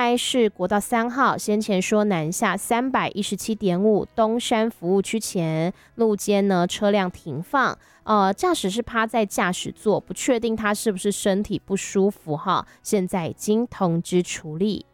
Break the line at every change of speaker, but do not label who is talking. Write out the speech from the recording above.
该是国道3号，先前说南下317.5东山服务区前路肩呢车辆停放，驾驶是趴在驾驶座，不确定他是不是身体不舒服哈，现在已经通知处理。